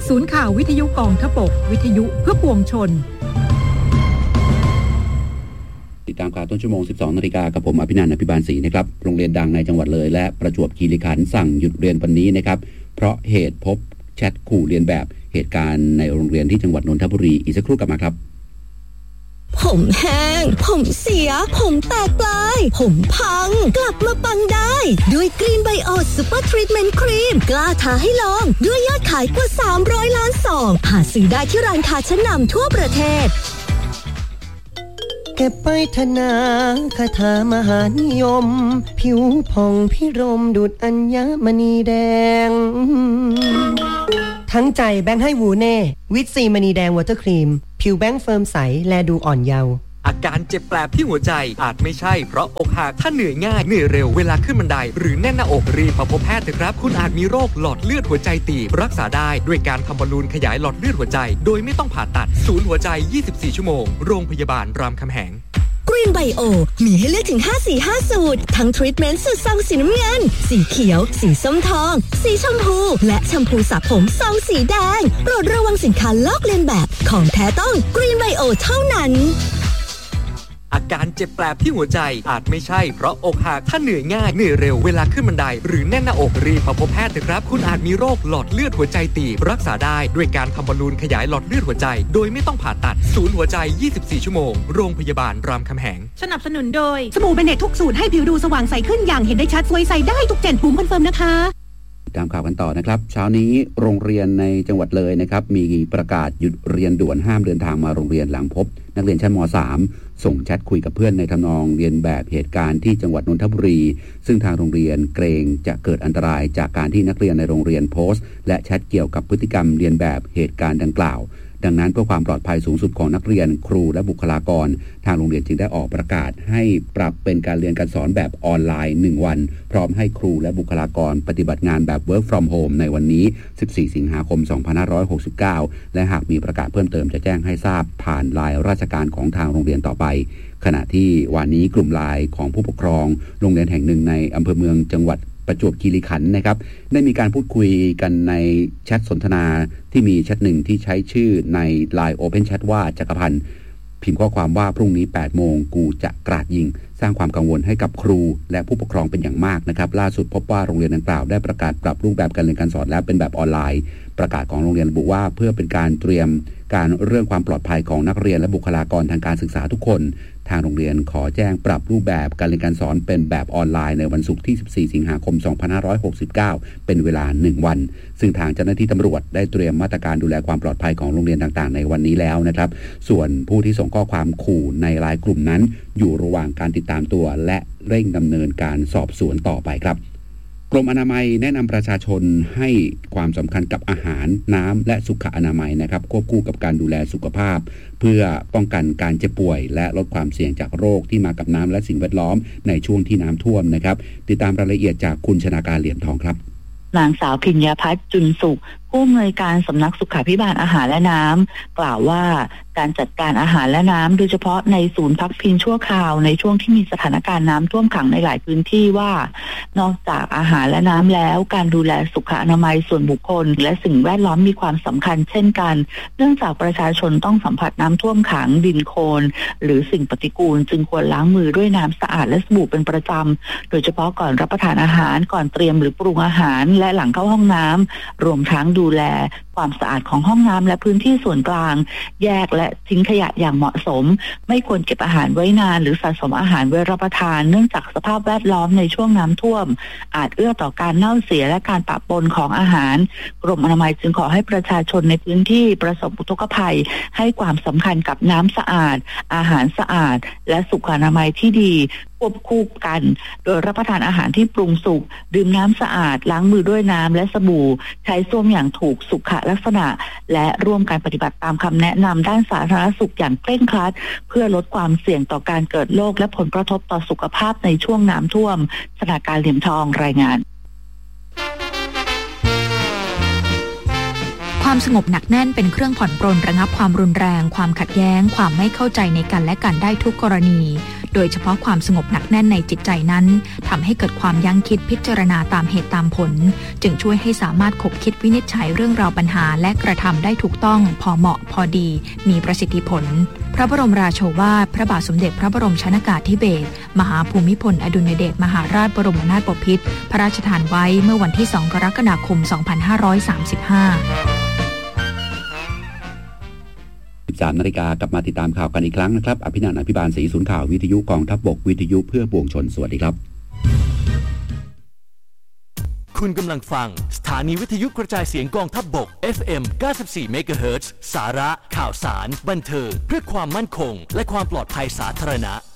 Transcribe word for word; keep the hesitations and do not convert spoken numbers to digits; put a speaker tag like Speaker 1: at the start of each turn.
Speaker 1: ศูนย์ข่าววิทยุกองทพบกวิทยุเพื่อปวงชน
Speaker 2: ติดตามข่าวต้นชั่วโมง สิบสองนาฬิกากับผมอภินันท์ อภิบาลศรีนะครับโรงเรียนดังในจังหวัดเลยและประจวบคีรีขันธ์สั่งหยุดเรียนวันนี้นะครับเพราะเหตุพบแชทขู่เรียนแบบเหตุการณ์ในโรงเรียนที่จังหวัดนนทบุรีอีกสักครู่กลับมาครับ
Speaker 3: ผมแห้งผมเสียผมแตกปลายผมพังกลับมาปังได้ด้วยกรีนไบโอซูเปอร์ทรีทเมนต์ครีมกล้าท้าให้ลองด้วยยอดขายกว่าสามร้อยล้านซองหาซื้อได้ที่ร้านค้าชั้นนำทั่วประเทศ
Speaker 4: เก็บไปธนาคาถามหานิยมผิวผ่องพิรมดุจอัญมณีแดงทั้งใจแบงค์ให้วูเน่วิตซีมณีแดงวอเตอร์ครีมผิวแบงค์เฟิร์มใสแลดูอ่อนเยาว์
Speaker 5: อาการเจ็บแปลบที่หัวใจอาจไม่ใช่เพราะอกหักถ้าเหนื่อยง่ายเหนื่อยเร็วเวลาขึ้นบันไดหรือแน่นหน้าอกรีบมาพบแพทย์เถอะครับคุณอาจมีโรคหลอดเลือดหัวใจตีบรักษาได้ด้วยการทำบอลลูนขยายหลอดเลือดหัวใจโดยไม่ต้องผ่าตัดศูนย์หัวใจยี่สิบสี่ชั่วโมงโรงพยาบาลรามคำแหง
Speaker 3: กรีนไบโอมีให้เลือกถึงห้าสีห้าสูตรทั้งทรีทเมนต์สูตรซองสีน้ำเงินสีเขียวสีส้มทองสีชมพูและแชมพูสระผมซองสีแดงโปรดระวังสินค้าลอกเลียนแบบของแท้ต้องกรีนไบโอเท่านั้น
Speaker 5: อาการเจ็บแปลบที่หัวใจอาจไม่ใช่เพราะอกหักถ้าเหนื่อยง่ายเหนื่อยเร็วเวลาขึ้นบันไดหรือแน่นหน้าอกรีบมาพบแพทย์เถอะครับคุณอาจมีโรคหลอดเลือดหัวใจตีบรักษาได้ด้วยการทำบอลลูนขยายหลอดเลือดหัวใจโดยไม่ต้องผ่าตัดศูนย์หัวใจยี่สิบสี่ชั่วโมงโรงพยาบาลรามคำแหง
Speaker 6: สนับสนุนโดยสบู่เบเนตทุกสูตรให้ผิวดูสว่างใสขึ้นอย่างเห็นได้ชัดสวยใสได้ทุกเจนปุ่มคอนเฟิร์มนะคะ
Speaker 2: ตามข่าวกันต่อนะครับเช้านี้โรงเรียนในจังหวัดเลยนะครับมีประกาศหยุดเรียนด่วนห้ามเดินทางมาโรงเรียนหลังพบนักเรียนชั้นม.สาม ส่งแชทคุยกับเพื่อนในทำนองเรียนแบบเหตุการณ์ที่จังหวัดนนทบุรีซึ่งทางโรงเรียนเกรงจะเกิดอันตรายจากการที่นักเรียนในโรงเรียนโพสต์และแชทเกี่ยวกับพฤติกรรมเรียนแบบเหตุการณ์ดังกล่าวดังนั้นเพื่อความปลอดภัยสูงสุดของนักเรียนครูและบุคลากรทางโรงเรียนจึงได้ออกประกาศให้ปรับเป็นการเรียนการสอนแบบออนไลน์หนึ่งวันพร้อมให้ครูและบุคลากรปฏิบัติงานแบบ work from home ในวันนี้สิบสี่สิงหาคมสองพันห้าร้อยหกสิบเก้าและหากมีประกาศเพิ่มเติมจะแจ้งให้ทราบผ่านไลน์ราชการของทางโรงเรียนต่อไปขณะที่วันนี้กลุ่มไลน์ของผู้ปกครองโรงเรียนแห่งหนึ่งในอำเภอเมืองจังหวัดประจวบคีรีขันธ์นะครับได้มีการพูดคุยกันในแชทสนทนาที่มีแชทหนึ่งที่ใช้ชื่อใน ไลน์ Open Chat ว่าจักรพันธ์พิมพ์ข้อความว่าพรุ่งนี้แปดโมงกูจะกราดยิงสร้างความกังวลให้กับครูและผู้ปกครองเป็นอย่างมากนะครับล่าสุดพบว่าโรงเรียนดังกล่าวได้ประกาศปรับรูปแบบการเรียนการสอนแล้วเป็นแบบออนไลน์ประกาศของโรงเรียนระบุว่าเพื่อเป็นการเตรียมการเรื่องความปลอดภัยของนักเรียนและบุคลากรทางการศึกษาทุกคนทางโรงเรียนขอแจ้งปรับรูปแบบการเรียนการสอนเป็นแบบออนไลน์ในวันศุกร์ที่สิบสี่สิงหาคมสองพันห้าร้อยหกสิบเก้าเป็นเวลาหนึ่งวันซึ่งทางเจ้าหน้าที่ตำรวจได้เตรียมมาตรการดูแลความปลอดภัยของโรงเรียนต่างๆในวันนี้แล้วนะครับส่วนผู้ที่ส่งข้อความขู่ในไลน์กลุ่มนั้นอยู่ระหว่างการติดตามตัวและเร่งดำเนินการสอบสวนต่อไปครับกรมอนามัยแนะนำประชาชนให้ความสำคัญกับอาหารน้ำและสุขอนามัยนะครับควบคู่กับการดูแลสุขภาพเพื่อป้องกันการเจ็บป่วยและลดความเสี่ยงจากโรคที่มากับน้ำและสิ่งแวดล้อมในช่วงที่น้ำท่วมนะครับติดตามรายละเอียดจากคุณชนาการเหลี่ยมทองครับ
Speaker 7: นางสาวพิญญาพัฒน์จุนสุขผู้อำนวยการสำนักสุขาภิบาลอาหารและน้ำกล่าวว่าการจัดการอาหารและน้ำโดยเฉพาะในศูนย์พักพิงชั่วคราวในช่วงที่มีสถานการณ์น้ำท่วมขังในหลายพื้นที่ว่านอกจากอาหารและน้ำแล้วการดูแลสุขอนามัยส่วนบุคคลและสิ่งแวดล้อมมีความสำคัญเช่นกันเนื่องจากประชาชนต้องสัมผัสน้ำท่วมขังดินโคลนหรือสิ่งปฏิกูลจึงควรล้างมือด้วยน้ำสะอาดและสบู่เป็นประจำโดยเฉพาะก่อนรับประทานอาหารก่อนเตรียมหรือปรุงอาหารและหลังเข้าห้องน้ำรวมทั้งดูแลความสะอาดของห้องน้ำและพื้นที่ส่วนกลางแยกและทิ้งขยะอย่างเหมาะสมไม่ควรเก็บอาหารไว้นานหรือสะสมอาหารไว้รับประทานเนื่องจากสภาพแวดล้อมในช่วงน้ำท่วมอาจเอื้อต่อการเน่าเสียและการปะปนของอาหารกรมอนามัยจึงขอให้ประชาชนในพื้นที่ประสบอุทกภัยให้ความสำคัญกับน้ำสะอาดอาหารสะอาดและสุขอนามัยที่ดีควบคู่กันโดยรับประทานอาหารที่ปรุงสุกดื่มน้ำสะอาดล้างมือด้วยน้ำและสบู่ใช้ส้วมอย่างถูกสุขลักษณะและร่วมการปฏิบัติตามคำแนะนำด้านสาธารณสุขอย่างเคร่งครัดเพื่อลดความเสี่ยงต่อการเกิดโรคและผลกระทบต่อสุขภาพในช่วงน้ำท่วมชนาการเหลี่ยมทองรายงาน
Speaker 8: ความสงบหนักแน่นเป็นเครื่องผ่อนปรนระงับความรุนแรงความขัดแย้งความไม่เข้าใจในกันและกันได้ทุกกรณีโดยเฉพาะความสงบหนักแน่นในจิตใจนั้นทำให้เกิดความยั้งคิดพิจารณาตามเหตุตามผลจึงช่วยให้สามารถคบคิดวินิจฉัยเรื่องราวปัญหาและกระทำได้ถูกต้องพอเหมาะพอดีมีประสิทธิผลพระบรมราโชวาทพระบาทสมเด็จพระบรมชนกาธิเบศรมหาภูมิพลอดุลยเดชมหาราชบรมนาถบพิตรพระราชทานไว้เมื่อวันที่สองกรกฎาคมสองพันห้าร้อยสามสิบห้า
Speaker 2: สิบสามนาฬิกากลับมาติดตามข่าวกันอีกครั้งนะครับอภินันท์อภิบาลศรีศูนย์ข่าววิทยุกองทัพบกวิทยุเพื่อปวงชนสวัสดีครับ
Speaker 9: คุณกำลังฟังสถานีวิทยุกระจายเสียงกองทัพบก เอฟ เอ็ม เก้าสิบสี่ เมกะเฮิรตซ์ สาระข่าวสารบันเทิงเพื่อความมั่นคงและความปลอดภัยสาธารณะ